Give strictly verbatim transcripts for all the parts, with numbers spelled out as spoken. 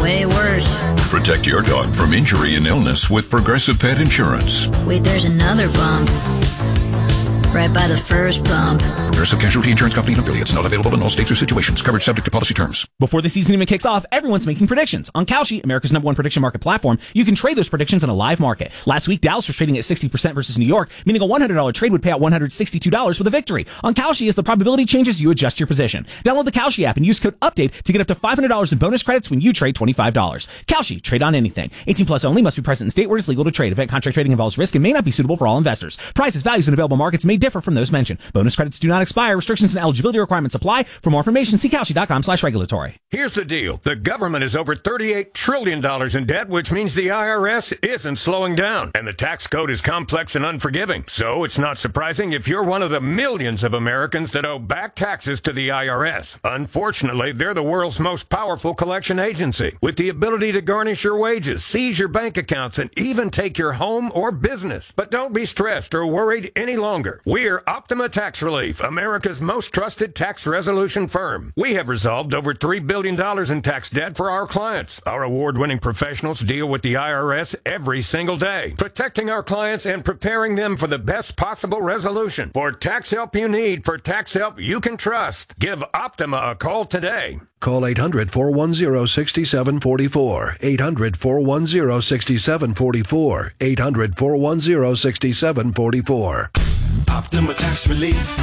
way worse. Protect your dog from injury and illness with Progressive Pet Insurance. Wait, there's another bump. Right by the first bump. Progressive Casualty Insurance Company and affiliates. Not available in all states or situations. Coverage subject to policy terms. Before the season even kicks off, everyone's making predictions. On Kalshi, America's number one prediction market platform, you can trade those predictions in a live market. Last week, Dallas was trading at sixty percent versus New York, meaning a one hundred dollars trade would pay out one hundred sixty-two dollars for the victory. On Kalshi, as the probability changes, you adjust your position. Download the Kalshi app and use code UPDATE to get up to five hundred dollars in bonus credits when you trade twenty-five dollars. Kalshi, trade on anything. eighteen plus only, must be present in state where it's legal to trade. Event contract trading involves risk and may not be suitable for all investors. Prices, values, and available markets may differ from those mentioned. Bonus credits do not expire. Restrictions and eligibility requirements apply. For more information, see Kalshi.com slash regulatory. Here's the deal. The government is over thirty-eight trillion dollars in debt, which means the I R S isn't slowing down. And the tax code is complex and unforgiving. So it's not surprising if you're one of the millions of Americans that owe back taxes to the I R S. Unfortunately, they're the world's most powerful collection agency, with the ability to garnish your wages, seize your bank accounts, and even take your home or business. But don't be stressed or worried any longer. We're Optima Tax Relief, America's most trusted tax resolution firm. We have resolved over three billion dollars in tax debt for our clients. Our award-winning professionals deal with the I R S every single day, protecting our clients and preparing them for the best possible resolution. For tax help you need, for tax help you can trust, give Optima a call today. Call eight hundred, four one zero, six seven four four. eight hundred, four one zero, six seven four four. eight hundred, four one zero, six seven four four. Optima Tax Relief.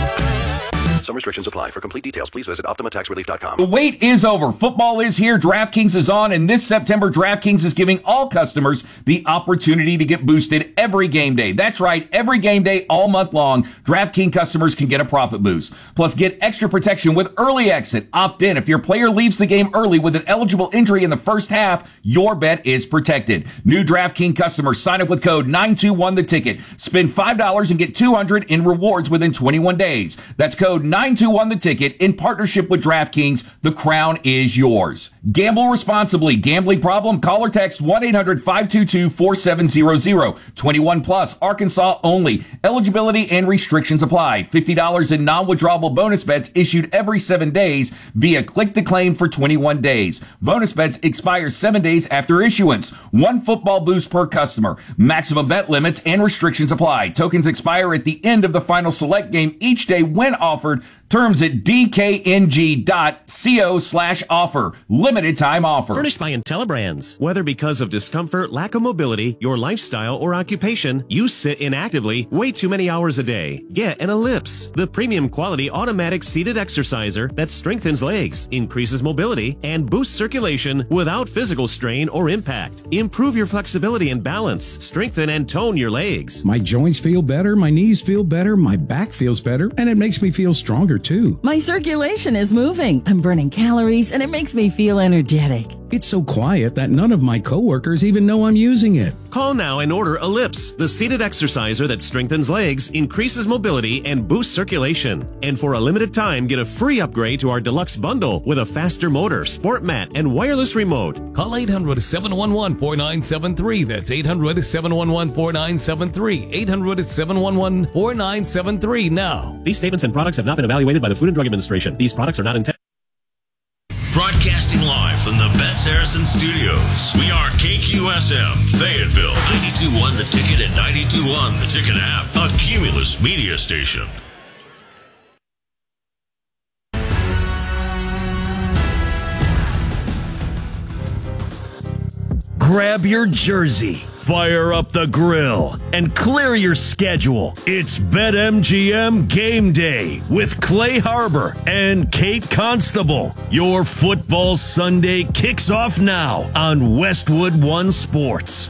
Some restrictions apply. For complete details, please visit Optima Tax Relief dot com. The wait is over. Football is here. DraftKings is on. And this September, DraftKings is giving all customers the opportunity to get boosted every game day. That's right. Every game day, all month long, DraftKings customers can get a profit boost. Plus, get extra protection with early exit. Opt in. If your player leaves the game early with an eligible injury in the first half, your bet is protected. New DraftKings customers sign up with code nine two one the ticket. Spend five dollars and get two hundred dollars in rewards within twenty-one days. That's code nine two one the ticket in partnership with DraftKings. The crown is yours. Gamble responsibly. Gambling problem? Call or text one eight hundred, five two two, four seven zero zero. twenty-one plus. Arkansas only. Eligibility and restrictions apply. fifty dollars in non-withdrawable bonus bets issued every seven days via click to claim for twenty-one days. Bonus bets expire seven days after issuance. One football boost per customer. Maximum bet limits and restrictions apply. Tokens expire at the end of the final select game each day when offered. Terms at dkng.co slash offer. Limited time offer. Furnished by IntelliBrands. Whether because of discomfort, lack of mobility, your lifestyle, or occupation, you sit inactively way too many hours a day. Get an Ellipse, the premium quality automatic seated exerciser that strengthens legs, increases mobility, and boosts circulation without physical strain or impact. Improve your flexibility and balance. Strengthen and tone your legs. My joints feel better, my knees feel better, my back feels better, and it makes me feel stronger too. My circulation is moving. I'm burning calories, and it makes me feel energetic. It's so quiet that none of my coworkers even know I'm using it. Call now and order Ellipse, the seated exerciser that strengthens legs, increases mobility, and boosts circulation. And for a limited time, get a free upgrade to our deluxe bundle with a faster motor, sport mat, and wireless remote. Call eight hundred, seven one one, four nine seven three. That's eight hundred, seven one one, four nine seven three. eight hundred, seven one one, four nine seven three now. These statements and products have not been evaluated by the Food and Drug Administration. These products are not intended. Broadcasting live from the Bet Saracen Studios, we are K Q S M, Fayetteville, eighty-two point one The Ticket and ninety-two point one The Ticket app, a Cumulus media station. Grab your jersey, fire up the grill, and clear your schedule. It's BetMGM Game Day with Clay Harbor and Kate Constable. Your football Sunday kicks off now on Westwood One Sports.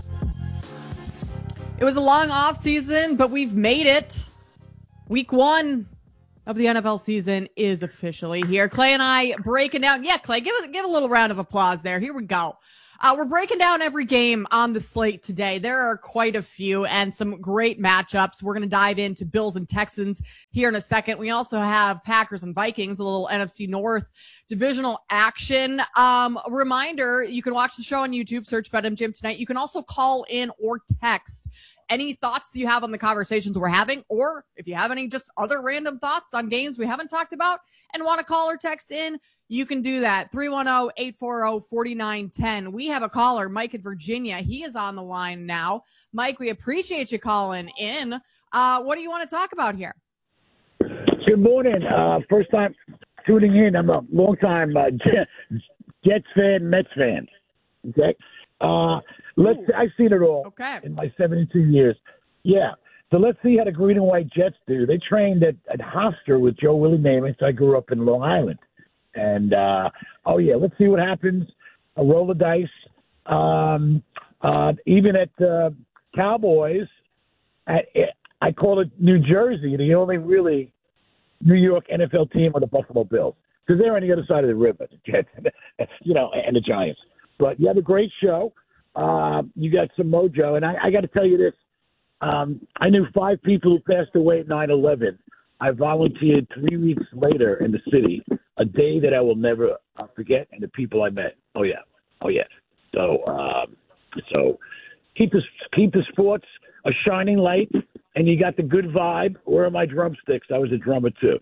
It was a long off season, but we've made it. Week one of the N F L season is officially here. Clay and I breaking down. Yeah, Clay, give us give a little round of applause there. Here we go. Uh, we're breaking down every game on the slate today. There are quite a few and some great matchups. We're going to dive into Bills and Texans here in a second. We also have Packers and Vikings, a little N F C North divisional action. Um, a reminder, you can watch the show on YouTube, search BetMGM tonight. You can also call in or text any thoughts you have on the conversations we're having, or if you have any just other random thoughts on games we haven't talked about and want to call or text in, you can do that. three one zero, eight four zero, four nine one zero. We have a caller, Mike in Virginia. He is on the line now. Mike, we appreciate you calling in. Uh, what do you want to talk about here? Good morning. Uh, first time tuning in. I'm a long-time uh, Jets fan, Mets fan. Okay. Uh, let's. Ooh. I've seen it all okay. in my seventy-two years. Yeah. So let's see how the green and white Jets do. They trained at, at Hofstra with Joe Willie Namath. I grew up in Long Island. And, uh, oh, yeah, let's see what happens. A roll of dice. Um, uh, even at uh, Cowboys, at, I call it New Jersey, the only really New York N F L team are the Buffalo Bills. Because they're on the other side of the river, the Jets, you know, and the Giants. But you have a great show. Uh, you got some mojo. And I, I got to tell you this. Um, I knew five people who passed away at nine eleven. I volunteered three weeks later in the city, a day that I will never uh, forget, and the people I met. Oh, yeah. Oh, yeah. So um, so keep the, keep the sports a shining light, and you got the good vibe. Where are my drumsticks? I was a drummer, too.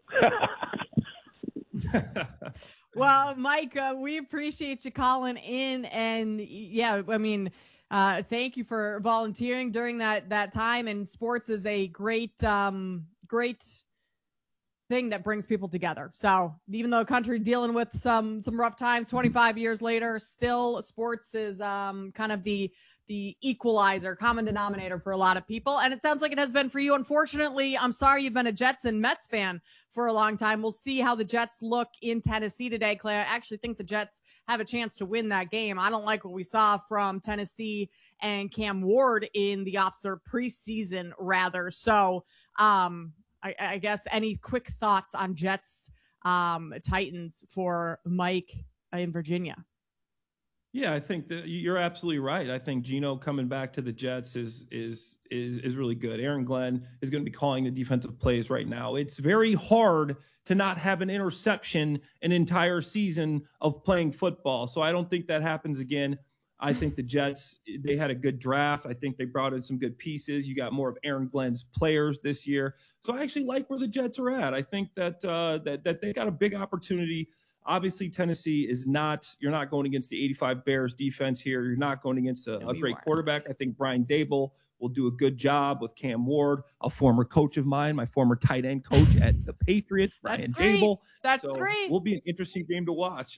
Well, Mike, uh, we appreciate you calling in. And, yeah, I mean – Uh, thank you for volunteering during that, that time. And sports is a great, um, great thing that brings people together. So even though the country dealing with some, some rough times, twenty-five years later, still sports is, um, kind of the, the equalizer, common denominator for a lot of people. And it sounds like it has been for you. Unfortunately, I'm sorry you've been a Jets and Mets fan for a long time. We'll see how the Jets look in Tennessee today, Clay. I actually think the Jets have a chance to win that game. I don't like what we saw from Tennessee and Cam Ward in the officer preseason, rather. So um, I, I guess any quick thoughts on Jets um, Titans for Mike in Virginia? Yeah, I think that you're absolutely right. I think Geno coming back to the Jets is is is is really good. Aaron Glenn is going to be calling the defensive plays right now. It's very hard to not have an interception an entire season of playing football. So I don't think that happens again. I think the Jets, they had a good draft. I think they brought in some good pieces. You got more of Aaron Glenn's players this year. So I actually like where the Jets are at. I think that uh, that that they got a big opportunity. Obviously, Tennessee is not, you're not going against the eighty-five Bears defense here. You're not going against a, no, a great quarterback. I think Brian Dable will do a good job with Cam Ward, a former coach of mine, my former tight end coach at the Patriots, Brian great. Dable. That's so great. Will be an interesting game to watch.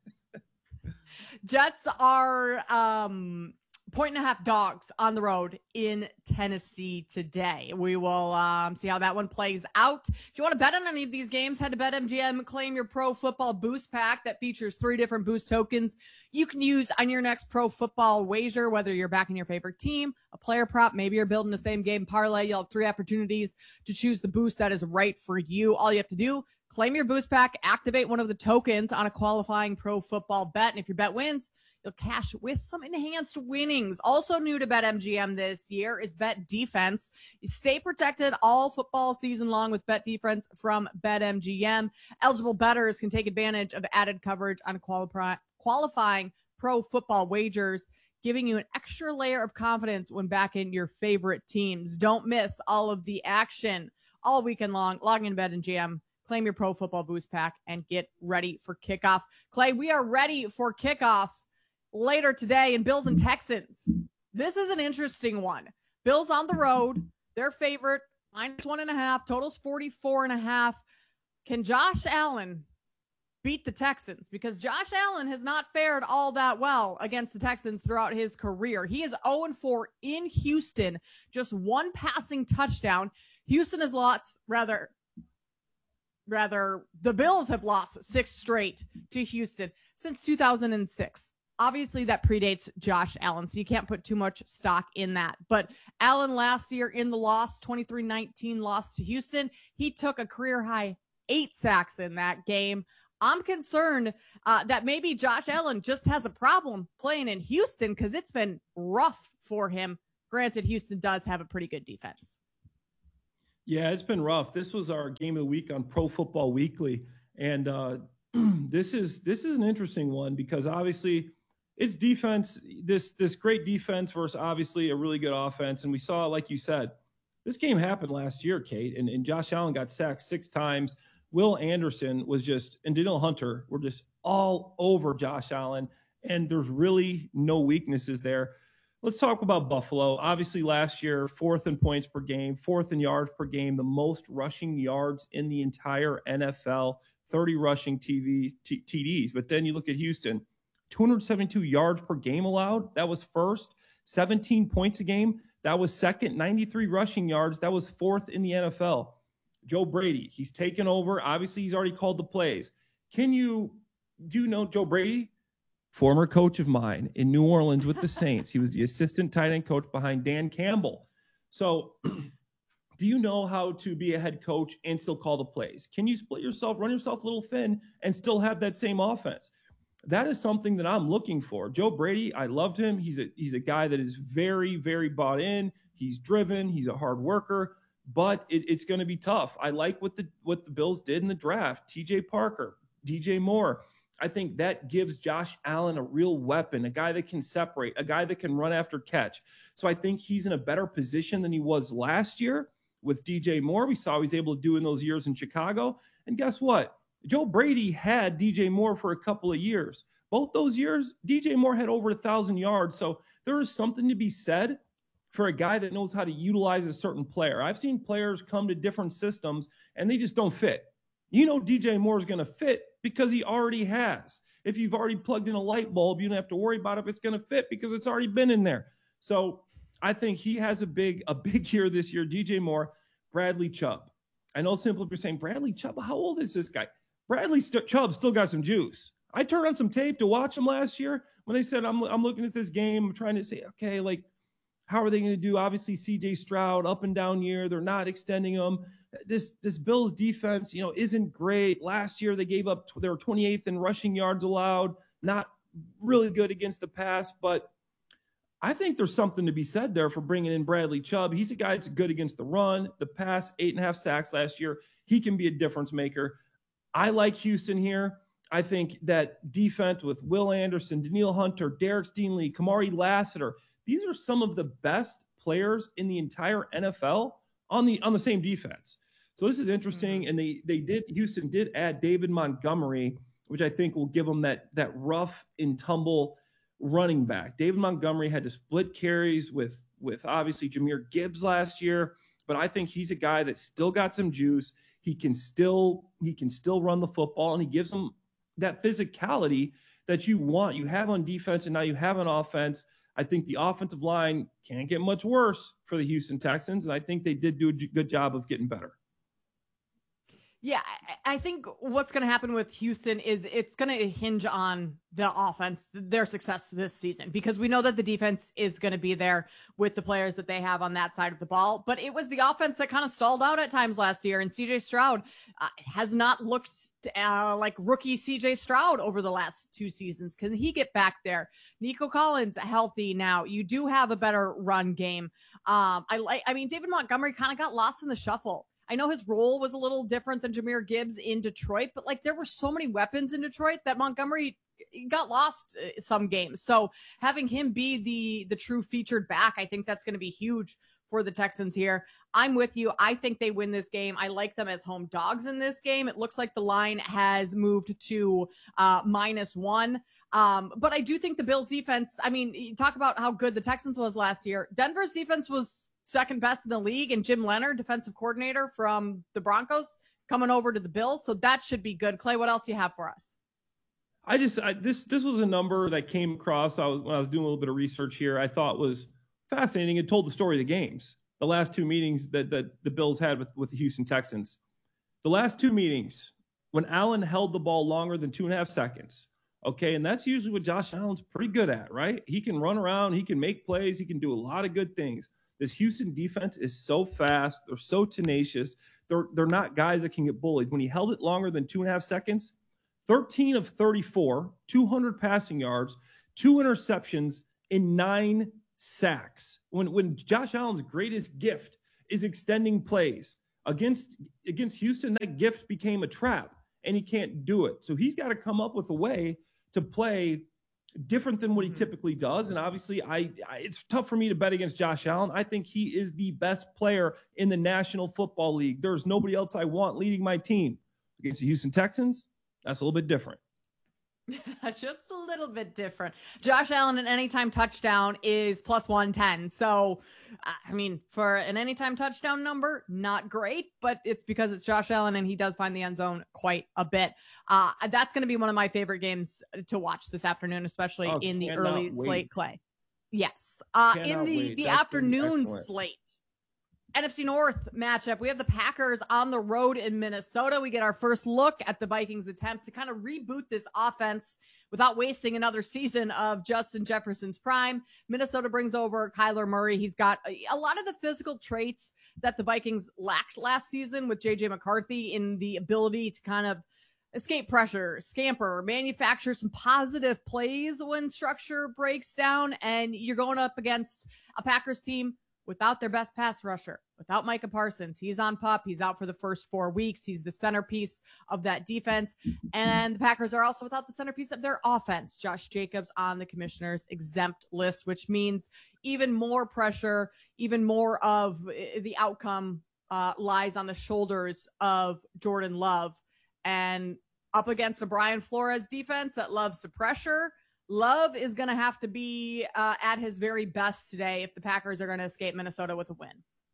Jets are um, point and a half dogs on the road in Tennessee today. We will um, see how that one plays out. If you want to bet on any of these games, head to BetMGM, claim your Pro Football Boost Pack that features three different boost tokens you can use on your next pro football wager, whether you're backing your favorite team, a player prop, maybe you're building the same game parlay. You'll have three opportunities to choose the boost that is right for you. All you have to do, claim your boost pack, activate one of the tokens on a qualifying pro football bet, and if your bet wins, you'll cash with some enhanced winnings. Also new to BetMGM this year is Bet Defense. You stay protected all football season long with Bet Defense from BetMGM. Eligible bettors can take advantage of added coverage on quali- qualifying pro football wagers, giving you an extra layer of confidence when backing your favorite teams. Don't miss all of the action all weekend long. Log in to BetMGM, claim your Pro Football Boost Pack, and get ready for kickoff. Clay, we are ready for kickoff later today in Bills and Texans. This is an interesting one. Bills on the road, their favorite, minus one and a half, totals forty-four and a half. Can Josh Allen beat the Texans? Because Josh Allen has not fared all that well against the Texans throughout his career. He is oh and four in Houston, just one passing touchdown. Houston has lost, rather, rather, the Bills have lost six straight to Houston since two thousand six. Obviously, that predates Josh Allen, so you can't put too much stock in that. But Allen last year in the loss, twenty-three nineteen loss to Houston, he took a career-high eight sacks in that game. I'm concerned uh, that maybe Josh Allen just has a problem playing in Houston because it's been rough for him. Granted, Houston does have a pretty good defense. Yeah, it's been rough. This was our game of the week on Pro Football Weekly, and uh, this is this is an interesting one because obviously – it's defense, this this great defense versus obviously a really good offense. And we saw, like you said, this game happened last year, Kate, and, and Josh Allen got sacked six times. Will Anderson was just, and Danielle Hunter were just all over Josh Allen, and there's really no weaknesses there. Let's talk about Buffalo. Obviously, last year, fourth in points per game, fourth in yards per game, the most rushing yards in the entire N F L, thirty rushing T Vs, T- TDs. But then you look at Houston, two hundred seventy-two yards per game allowed. That was first. seventeen points a game. That was second. ninety-three rushing yards. That was fourth in the N F L. Joe Brady, he's taken over. Obviously, he's already called the plays. Can you, do you know Joe Brady? Former coach of mine in New Orleans with the Saints. He was the assistant tight end coach behind Dan Campbell. So do you know how to be a head coach and still call the plays? Can you split yourself, run yourself a little thin, and still have that same offense? That is something that I'm looking for. Joe Brady, I loved him. He's a he's a guy that is very, very bought in. He's driven. He's a hard worker, but it, it's going to be tough. I like what the what the Bills did in the draft. T J Parker, D J Moore. I think that gives Josh Allen a real weapon, a guy that can separate, a guy that can run after catch. So I think he's in a better position than he was last year with D J Moore. We saw what he was able to do in those years in Chicago. And guess what? Joe Brady had D J Moore for a couple of years. Both those years, D J Moore had over a thousand yards. So there is something to be said for a guy that knows how to utilize a certain player. I've seen players come to different systems and they just don't fit. You know D J Moore is going to fit because he already has. If you've already plugged in a light bulb, you don't have to worry about if it's going to fit because it's already been in there. So I think he has a big a big year this year. D J Moore, Bradley Chubb. I know some people are saying, Bradley Chubb, how old is this guy? Bradley St- Chubb still got some juice. I turned on some tape to watch him last year when they said, I'm, I'm looking at this game. I'm trying to say, okay, like, how are they going to do? Obviously, C J Stroud, up and down year. They're not extending him. This this Bills defense, you know, isn't great. Last year, they gave up, they were twenty-eighth in rushing yards allowed. Not really good against the pass, but I think there's something to be said there for bringing in Bradley Chubb. He's a guy that's good against the run, the pass, eight and a half sacks last year. He can be a difference maker. I like Houston here. I think that defense with Will Anderson, Danielle Hunter, Derek Stingley, Kamari Lassiter, these are some of the best players in the entire N F L on the on the same defense. So this is interesting. And they they did Houston did add David Montgomery, which I think will give them that that rough and tumble running back. David Montgomery had to split carries with with obviously Jahmyr Gibbs last year, but I think he's a guy that still got some juice. He can still he can still run the football, and he gives them that physicality that you want. You have on defense, and now you have on offense. I think the offensive line can't get much worse for the Houston Texans, and I think they did do a good job of getting better. Yeah, I think what's going to happen with Houston is it's going to hinge on the offense, their success this season, because we know that the defense is going to be there with the players that they have on that side of the ball. But it was the offense that kind of stalled out at times last year, and C J Stroud uh, has not looked uh, like rookie C J Stroud over the last two seasons. Can he get back there? Nico Collins healthy now. You do have a better run game. Um, I like. I mean, David Montgomery kind of got lost in the shuffle. I know his role was a little different than Jahmyr Gibbs in Detroit, but like there were so many weapons in Detroit that Montgomery got lost some games. So having him be the the true featured back, I think that's going to be huge for the Texans here. I'm with you. I think they win this game. I like them as home dogs in this game. It looks like the line has moved to uh, minus one. Um, but I do think the Bills defense, I mean, you talk about how good the Texans was last year. Denver's defense was second best in the league, and Jim Leonard, defensive coordinator from the Broncos, coming over to the Bills. So that should be good. Clay, what else do you have for us? I just, I, this, this was a number that came across. I was, when I was doing a little bit of research here, I thought was fascinating. It told the story of the games, the last two meetings that, that the Bills had with, with the Houston Texans. The last two meetings, when Allen held the ball longer than two and a half seconds. Okay. And that's usually what Josh Allen's pretty good at, right? He can run around. He can make plays. He can do a lot of good things. This Houston defense is so fast. They're so tenacious. They're, they're not guys that can get bullied. When he held it longer than two and a half seconds, thirteen of thirty-four, two hundred passing yards, two interceptions, and nine sacks. When, when Josh Allen's greatest gift is extending plays against, against Houston, that gift became a trap, and he can't do it. So he's got to come up with a way to play different than what he typically does. And obviously, I, I it's tough for me to bet against Josh Allen. I think he is the best player in the National Football League. There's nobody else I want leading my team. Against the Houston Texans, that's a little bit different. Just a little bit different. Josh Allen, an anytime touchdown is plus one ten. So, I mean, for an anytime touchdown number, not great, but it's because it's Josh Allen and he does find the end zone quite a bit. Uh, that's going to be one of my favorite games to watch this afternoon, especially oh, in the early wait. slate, Clay. Yes. Uh, in the, the afternoon slate. N F C North matchup, we have the Packers on the road in Minnesota. We get our first look at the Vikings' attempt to kind of reboot this offense without wasting another season of Justin Jefferson's prime. Minnesota brings over Kyler Murray. He's got a, a lot of the physical traits that the Vikings lacked last season with J J McCarthy in the ability to kind of escape pressure, scamper, manufacture some positive plays when structure breaks down. And you're going up against a Packers team without their best pass rusher, without Micah Parsons. He's on PUP. He's out for the first four weeks. He's the centerpiece of that defense. And the Packers are also without the centerpiece of their offense. Josh Jacobs on the commissioner's exempt list, which means even more pressure, even more of the outcome uh, lies on the shoulders of Jordan Love. And up against a Brian Flores defense that loves to pressure, Love is going to have to be uh, at his very best today if the Packers are going to escape Minnesota with a win.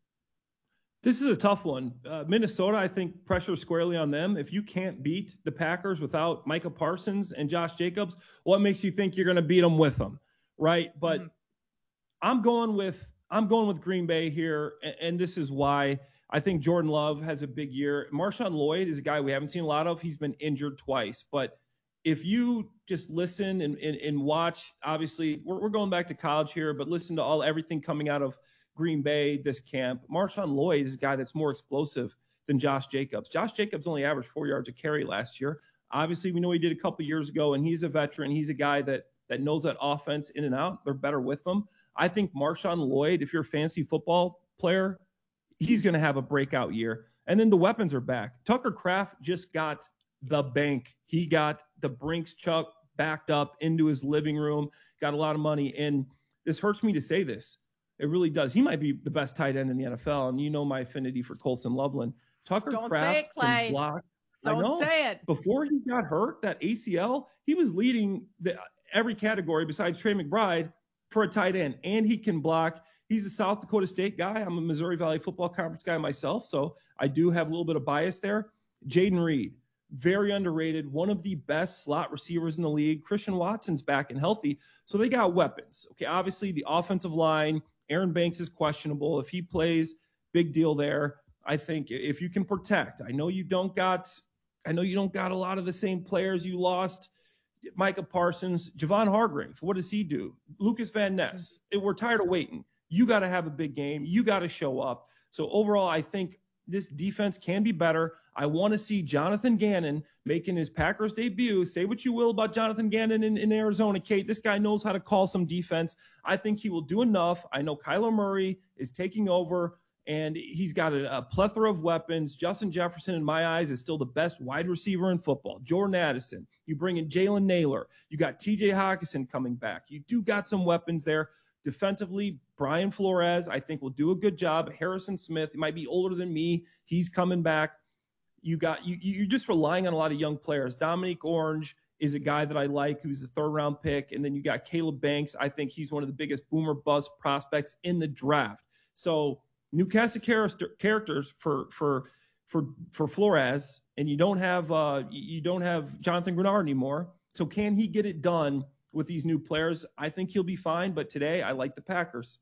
This is a tough one. Uh, Minnesota, I think, pressure squarely on them. If you can't beat the Packers without Micah Parsons and Josh Jacobs, what makes you think you're going to beat them with them, right? But mm-hmm. I'm going with I'm going with Green Bay here, and, and this is why I think Jordan Love has a big year. Marshawn Lloyd is a guy we haven't seen a lot of. He's been injured twice, but if you just listen and, and, and watch, obviously we're, we're going back to college here, but listen to all everything coming out of Green Bay this camp. Marshawn Lloyd is a guy that's more explosive than Josh Jacobs. Josh Jacobs only averaged four yards a carry last year. Obviously, we know he did a couple years ago, and he's a veteran. He's a guy that that knows that offense in and out. They're better with them. I think Marshawn Lloyd, if you're a fantasy football player, he's going to have a breakout year. And then the weapons are back. Tucker Kraft just got the bank. He got the Brinks truck backed up into his living room, got a lot of money. And this hurts me to say this. It really does. He might be the best tight end in the N F L. And you know my affinity for Colson Loveland. Tucker Don't Kraft say it, Clay. can block. Don't I know. say it. Before he got hurt, that A C L, he was leading the, every category besides Trey McBride for a tight end. And he can block. He's a South Dakota State guy. I'm a Missouri Valley Football Conference guy myself, so I do have a little bit of bias there. Jaden Reed. Very underrated, one of the best slot receivers in the league. Christian Watson's back and healthy, so they got weapons. Okay, obviously the offensive line, Aaron Banks is questionable. If he plays, big deal there. I think if you can protect, I know you don't got, I know you don't got a lot of the same players you lost. Micah Parsons, Javon Hargrave, what does he do? Lucas Van Ness, we're tired of waiting. You got to have a big game. You got to show up. So overall, I think this defense can be better. I want to see Jonathan Gannon making his Packers debut. Say what you will about Jonathan Gannon in, in Arizona, Kate. This guy knows how to call some defense. I think he will do enough. I know Kyler Murray is taking over, and he's got a, a plethora of weapons. Justin Jefferson, in my eyes, is still the best wide receiver in football. Jordan Addison. You bring in Jalen Naylor. You got T J Hawkinson coming back. You do got some weapons there. Defensively, Brian Flores, I think, will do a good job. Harrison Smith, he might be older than me. He's coming back. You got you. You're just relying on a lot of young players. Dominique Orange is a guy that I like, who's a third round pick, and then you got Caleb Banks. I think he's one of the biggest boomer bust prospects in the draft. So new cast of characters for for for for Flores, and you don't have uh, you don't have Jonathan Grenard anymore. So can he get it done with these new players? I think he'll be fine, but today I like the Packers.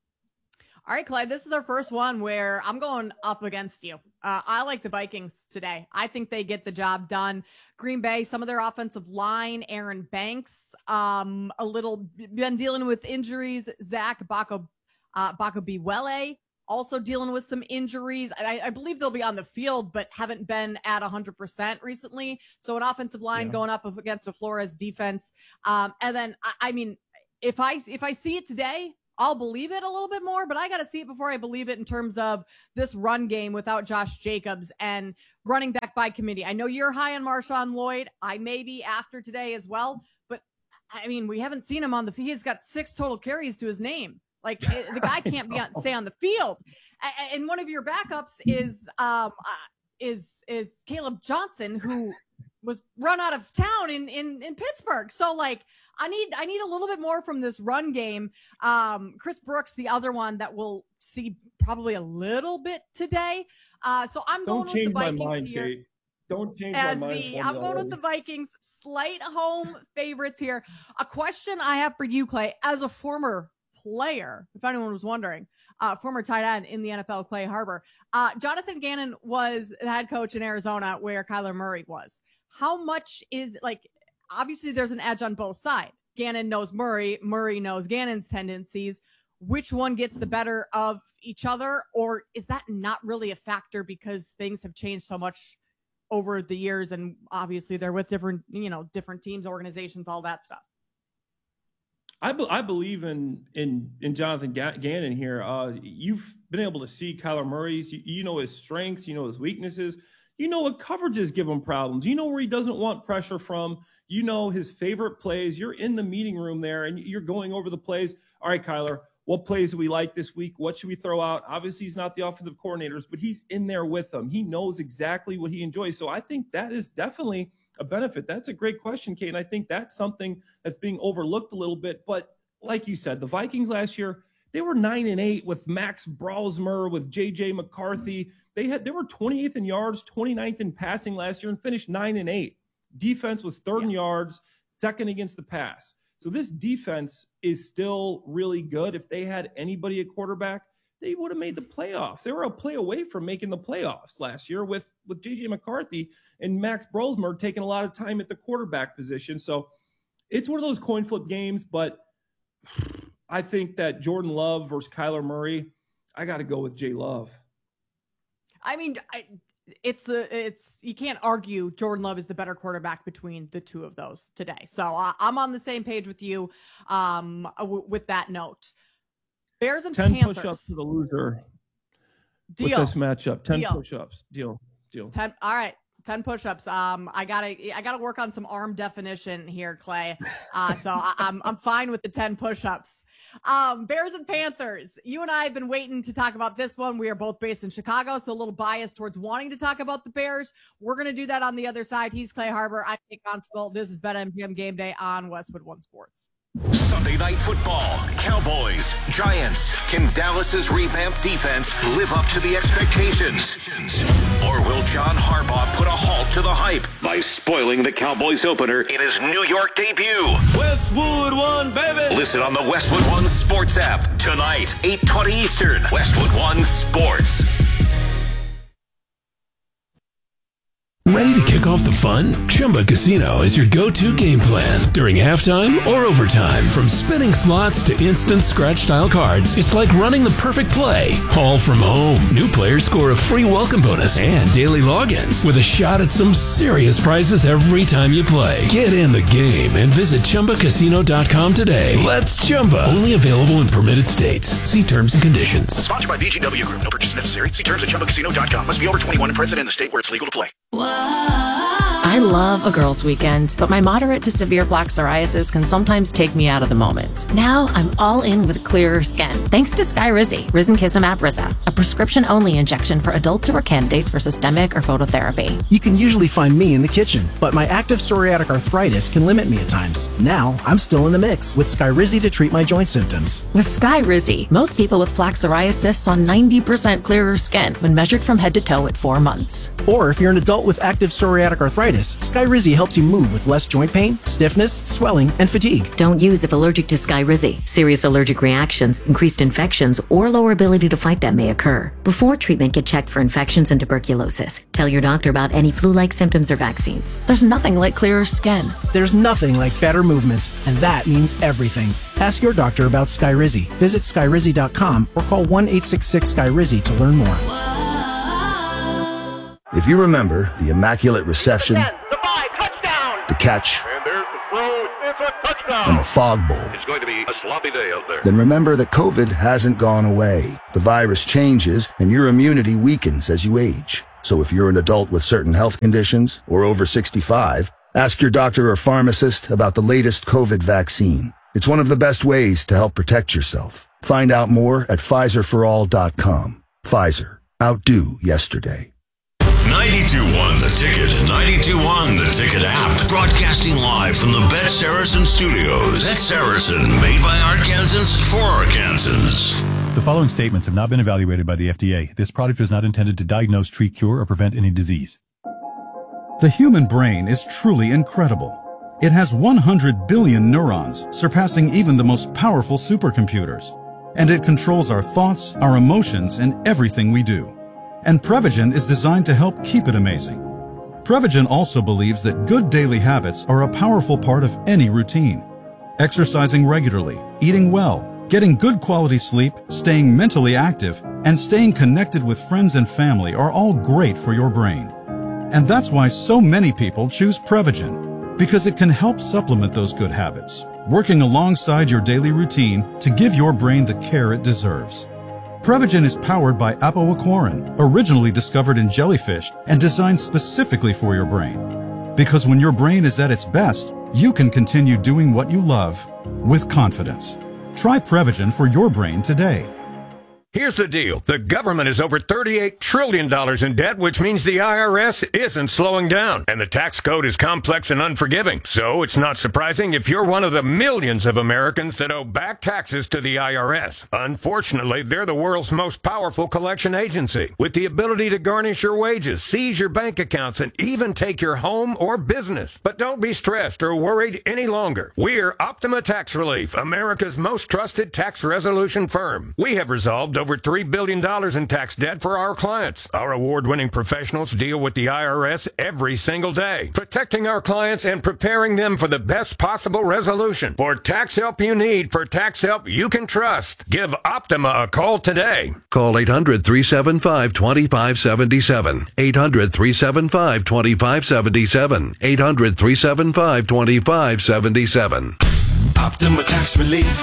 All right, Clyde, this is our first one where I'm going up against you. Uh, I like the Vikings today. I think they get the job done. Green Bay, some of their offensive line, Aaron Banks, um, a little been dealing with injuries. Zach Bako, uh, Bakobiwele also dealing with some injuries. I, I believe they'll be on the field, but haven't been at one hundred percent recently. So an offensive line yeah. going up against a Flores defense. Um, and then, I, I mean, if I if I see it today, I'll believe it a little bit more, but I got to see it before I believe it in terms of this run game without Josh Jacobs and running back by committee. I know you're high on Marshawn Lloyd. I may be after today as well, but I mean, we haven't seen him on the field. He's got six total carries to his name. Like the guy can't be on, stay on the field. And one of your backups is um, is is Caleb Johnson, who was run out of town in, in, in Pittsburgh. So like, I need, I need a little bit more from this run game. Um, Chris Brooks, the other one that we'll see probably a little bit today. Uh, so I'm Don't going with the Vikings my mind, here. Kate. Don't change As my mind. the, I'm going with the Vikings, slight home favorites here. A question I have for you, Clay, as a former player, if anyone was wondering, uh, former tight end in the N F L, Clay Harbor. Uh, Jonathan Gannon was the head coach in Arizona where Kyler Murray was. How much is, like, obviously there's an edge on both sides. Gannon knows Murray. Murray knows Gannon's tendencies. Which one gets the better of each other? Or is that not really a factor because things have changed so much over the years? And obviously they're with different, you know, different teams, organizations, all that stuff. I, be, I believe in, in, in Jonathan Gannon here. Uh, you've been able to see Kyler Murray's, you, you know his strengths, you know his weaknesses. You know what coverages give him problems. You know where he doesn't want pressure from. You know his favorite plays. You're in the meeting room there, and you're going over the plays. All right, Kyler, what plays do we like this week? What should we throw out? Obviously, he's not the offensive coordinators, but he's in there with them. He knows exactly what he enjoys. So I think that is definitely a benefit. That's a great question, Kate, and I think that's something that's being overlooked a little bit. But like you said, the Vikings last year, they were nine and eight with Max Brosmer, with J J McCarthy. They had they were twenty-eighth in yards, twenty-ninth in passing last year, and finished nine and eight. Defense was third in yards, second against the pass. So this defense is still really good. If they had anybody at quarterback, they would have made the playoffs. They were a play away from making the playoffs last year with, with J J McCarthy and Max Brosmer taking a lot of time at the quarterback position. So it's one of those coin flip games, but I think that Jordan Love versus Kyler Murray, I got to go with J Love. I mean, I, it's a, it's you can't argue Jordan Love is the better quarterback between the two of those today. So uh, I'm on the same page with you um, w- with that note. Bears and ten Panthers. push-ups to the loser. Deal. With this matchup, ten Deal. push-ups. Deal. Deal. ten. All right. ten push-ups. Um, I gotta, I gotta work on some arm definition here, Clay. Uh, so I, I'm, I'm fine with the ten push-ups. Um, Bears and Panthers. You and I have been waiting to talk about this one. We are both based in Chicago, so a little biased towards wanting to talk about the Bears. We're gonna do that on the other side. He's Clay Harbor. I'm Kate Constable. This is BetMGM Game Day on Westwood One Sports. Sunday Night Football. Cowboys, Giants. Can Dallas's revamped defense live up to the expectations? Or will John Harbaugh put a halt to the hype by spoiling the Cowboys opener in his New York debut? Westwood One, baby! Listen on the Westwood One Sports app tonight, eight twenty Eastern. Westwood One Sports. Ready to kick off the fun? Chumba Casino is your go-to game plan during halftime or overtime. From spinning slots to instant scratch-style cards, it's like running the perfect play, all from home. New players score a free welcome bonus and daily logins with a shot at some serious prizes every time you play. Get in the game and visit Chumba Casino dot com today. Let's Chumba. Only available in permitted states. See terms and conditions. Sponsored by V G W Group. No purchase necessary. See terms at Chumba Casino dot com. Must be over twenty-one and present in the state where it's legal to play. I love a girl's weekend, but my moderate to severe plaque psoriasis can sometimes take me out of the moment. Now I'm all in with clearer skin, thanks to Skyrizi, Risankizumab Riza, a prescription-only injection for adults who are candidates for systemic or phototherapy. You can usually find me in the kitchen, but my active psoriatic arthritis can limit me at times. Now I'm still in the mix with Skyrizi to treat my joint symptoms. With Skyrizi, most people with plaque psoriasis saw ninety percent clearer skin when measured from head to toe at four months. Or if you're an adult with active psoriatic arthritis, Skyrizi helps you move with less joint pain, stiffness, swelling, and fatigue. Don't use if allergic to Skyrizi. Serious allergic reactions, increased infections, or lower ability to fight them may occur. Before treatment, get checked for infections and tuberculosis. Tell your doctor about any flu-like symptoms or vaccines. There's nothing like clearer skin. There's nothing like better movement, and that means everything. Ask your doctor about Skyrizi. Visit Skyrizi dot com or call one eight six six Skyrizi to learn more. If you remember the Immaculate Reception, the five, touchdown, the catch, and there's the throw, it's a touchdown, and the Fog Bowl, it's going to be a sloppy day out there. then remember that COVID hasn't gone away. The virus changes, and your immunity weakens as you age. So if you're an adult with certain health conditions or over sixty-five, ask your doctor or pharmacist about the latest COVID vaccine. It's one of the best ways to help protect yourself. Find out more at Pfizer for all dot com. Pfizer. Outdo yesterday. ninety-two point one The Ticket and ninety-two point one The Ticket app. Broadcasting live from the Bet Saracen Studios. Bet Saracen, made by Arkansans for Arkansans. The following statements have not been evaluated by the F D A. This product is not intended to diagnose, treat, cure, or prevent any disease. The human brain is truly incredible. It has one hundred billion neurons, surpassing even the most powerful supercomputers. And it controls our thoughts, our emotions, and everything we do. And Prevagen is designed to help keep it amazing. Prevagen also believes that good daily habits are a powerful part of any routine. Exercising regularly, eating well, getting good quality sleep, staying mentally active, and staying connected with friends and family are all great for your brain. And that's why so many people choose Prevagen, because it can help supplement those good habits, working alongside your daily routine to give your brain the care it deserves. Prevagen is powered by apoaquarin, originally discovered in jellyfish and designed specifically for your brain. Because when your brain is at its best, you can continue doing what you love with confidence. Try Prevagen for your brain today. Here's the deal. The government is over thirty-eight trillion dollars in debt, which means the I R S isn't slowing down. And the tax code is complex and unforgiving. So it's not surprising if you're one of the millions of Americans that owe back taxes to the I R S. Unfortunately, they're the world's most powerful collection agency, with the ability to garnish your wages, seize your bank accounts, and even take your home or business. But don't be stressed or worried any longer. We're Optima Tax Relief, America's most trusted tax resolution firm. We have resolved over three billion dollars in tax debt for our clients. Our award-winning professionals deal with the I R S every single day, protecting our clients and preparing them for the best possible resolution. For tax help you need, for tax help you can trust, give Optima a call today. Call eight hundred, three seven five, two five seven seven. eight hundred, three seven five, two five seven seven. eight hundred, three seven five, two five seven seven. Optima Tax Relief.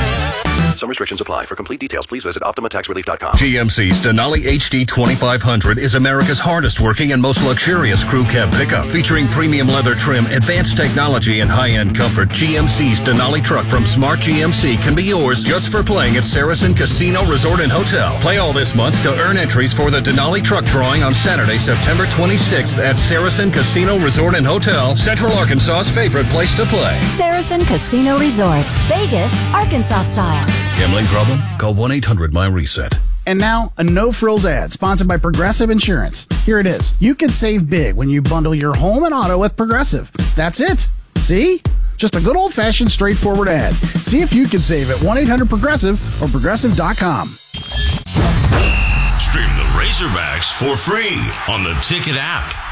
Some restrictions apply. For complete details, please visit Optima Tax Relief dot com. G M C's Denali H D twenty-five hundred is America's hardest working and most luxurious crew cab pickup. Featuring premium leather trim, advanced technology, and high-end comfort, G M C's Denali truck from Smart G M C can be yours just for playing at Saracen Casino Resort and Hotel. Play all this month to earn entries for the Denali truck drawing on Saturday, September twenty-sixth at Saracen Casino Resort and Hotel, Central Arkansas's favorite place to play. Saracen Casino Resort, Vegas, Arkansas style. Gambling problem? Call one eight hundred my reset. And now, a no-frills ad sponsored by Progressive Insurance. Here it is. You can save big when you bundle your home and auto with Progressive. That's it. See? Just a good old-fashioned, straightforward ad. See if you can save at one eight hundred progressive or progressive dot com. Stream the Razorbacks for free on the Ticket app.